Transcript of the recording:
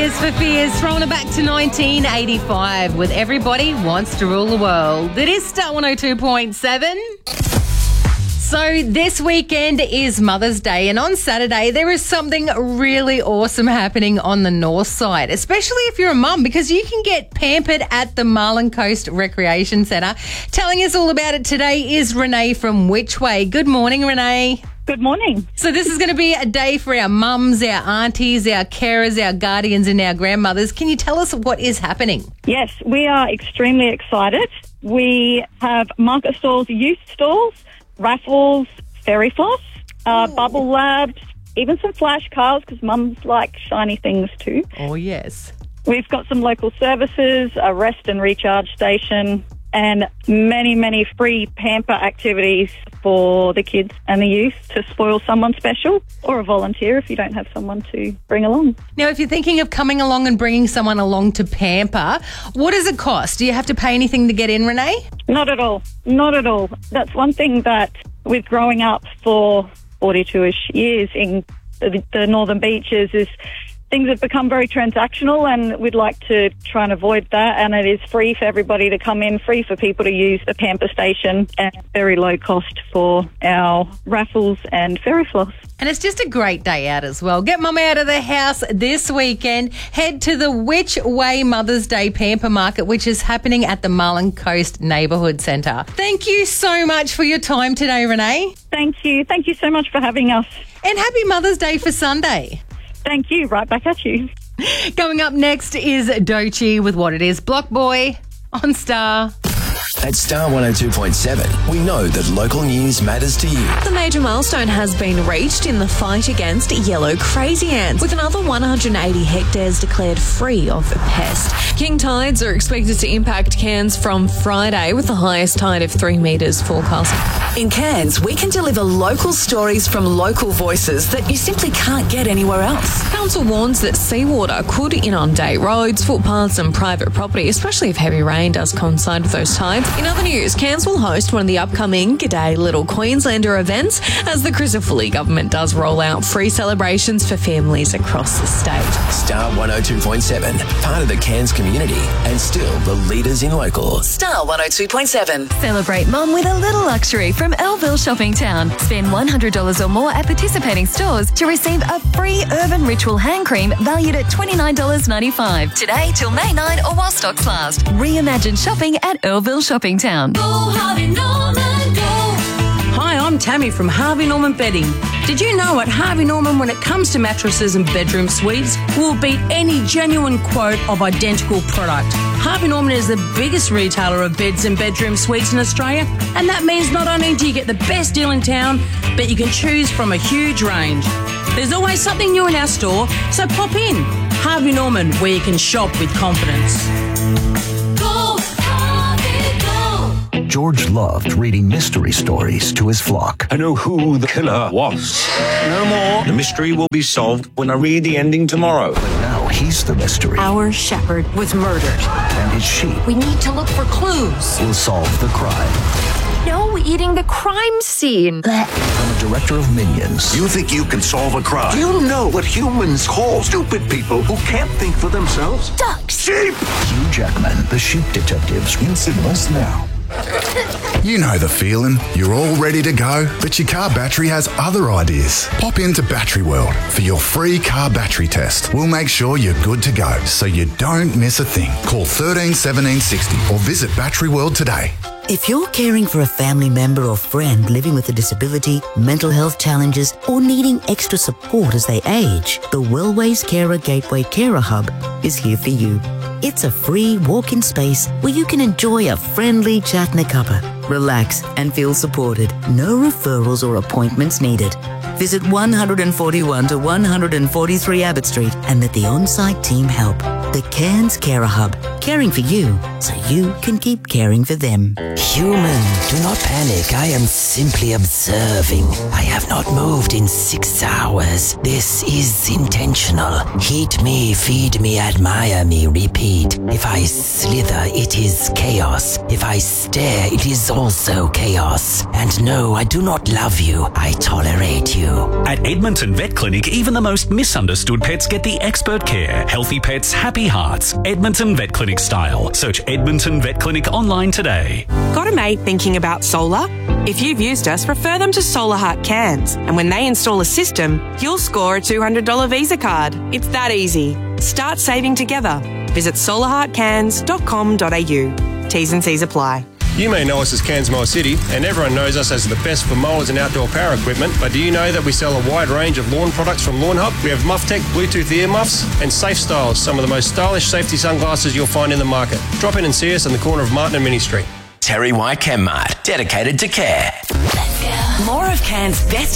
Tears for Fears, throwing it back to 1985 with Everybody Wants to Rule the World. It is Star 102.7. So this weekend is Mother's Day, and on Saturday there is something really awesome happening on the north side, especially if you're a mum, because you can get pampered at the Marlin Coast Recreation Centre. Telling us all about it today is Renee from Which Way. Good morning, Renee. Good morning. So this is going to be a day for our mums, our aunties, our carers, our guardians and our grandmothers. Can you tell us what is happening? Yes, we are extremely excited. We have market stalls, youth stalls, raffles, fairy floss, bubble labs, even some flashcards because mums like shiny things too. Oh, yes. We've got some local services, a rest and recharge station, and many, many free pamper activities for the kids and the youth to spoil someone special, or a volunteer if you don't have someone to bring along. Now, if you're thinking of coming along and bringing someone along to pamper, what does it cost? Do you have to pay anything to get in, Renee? Not at all. Not at all. That's one thing that with growing up for 42-ish years in the Northern Beaches is things have become very transactional, and we'd like to try and avoid that. And it is free for everybody to come in, free for people to use the pamper station, and very low cost for our raffles and fairy floss. And it's just a great day out as well. Get mum out of the house this weekend. Head to the Which Way Mother's Day Pamper Market, which is happening at the Marlin Coast Neighbourhood Centre. Thank you so much for your time today, Renee. Thank you. Thank you so much for having us. And happy Mother's Day for Sunday. Thank you. Right back at you. Coming up next is Doechii with What It Is, Block Boy on Star. At Star 102.7, we know that local news matters to you. The major milestone has been reached in the fight against yellow crazy ants, with another 180 hectares declared free of the pest. King tides are expected to impact Cairns from Friday, with the highest tide of 3 metres forecast. In Cairns, we can deliver local stories from local voices that you simply can't get anywhere else. Council warns that seawater could inundate roads, footpaths and private property, especially if heavy rain does coincide with those tides. In other news, Cairns will host one of the upcoming G'day Little Queenslander events as the Crisafulli government does roll out free celebrations for families across the state. Star 102.7, part of the Cairns community and still the leaders in local. Star 102.7. Celebrate mum with a little luxury from Elville Shopping Town. Spend $100 or more at participating stores to receive a free Urban Ritual hand cream valued at $29.95. Today till May 9 or while stocks last. Reimagine shopping at Elville Shopping Town. Go Harvey Norman, go. Hi, I'm Tammy from Harvey Norman Bedding. Did you know at Harvey Norman, when it comes to mattresses and bedroom suites, we'll beat any genuine quote of identical product. Harvey Norman is the biggest retailer of beds and bedroom suites in Australia, and that means not only do you get the best deal in town, but you can choose from a huge range. There's always something new in our store, so pop in. Harvey Norman, where you can shop with confidence. George loved reading mystery stories to his flock. I know who the killer was. No more. The mystery will be solved when I read the ending tomorrow. But now he's the mystery. Our shepherd was murdered. And his sheep We need to look for clues. will solve the crime. No eating the crime scene. From a director of Minions. You think you can solve a crime? Do you know what humans call stupid people who can't think for themselves? Ducks. Sheep! Hugh Jackman, the Sheep Detectives, in cinemas now. You know the feeling. You're all ready to go, but your car battery has other ideas. Pop into Battery World for your free car battery test. We'll make sure you're good to go, so you don't miss a thing. Call 13 17 60 or visit Battery World today. If you're caring for a family member or friend living with a disability, mental health challenges, or needing extra support as they age, the Wellways Carer Gateway Carer Hub is here for you. It's a free walk-in space where you can enjoy a friendly chat and a cuppa, relax and feel supported. No referrals or appointments needed. Visit 141 to 143 Abbott Street and let the on-site team help. The Cairns Carer Hub, caring for you so you can keep caring for them. Human, do not panic. I am simply observing. I have not moved in 6 hours. This is intentional. Heat me, feed me, admire me, repeat. If I slither, it is chaos. If I stare, it is also chaos. And no, I do not love you. I tolerate you. At Edmonton Vet Clinic, even the most misunderstood pets get the expert care. Healthy pets, happy hearts. Edmonton Vet Clinic style. Search Edmonton Vet Clinic online today. Got a mate thinking about solar? If you've used us, refer them to Solar Heart Cairns. And when they install a system, you'll score a $200 Visa card. It's that easy. Start saving together. Visit solarheartcairns.com.au. T's and C's apply. You may know us as Cairns Mower City, and everyone knows us as the best for mowers and outdoor power equipment, but do you know that we sell a wide range of lawn products from Lawn Hub? We have MuffTech Bluetooth ear muffs and Safe Styles, some of the most stylish safety sunglasses you'll find in the market. Drop in and see us on the corner of Martin and Mini Street. Terry White Chem Mart, dedicated to care. More of Cairns' best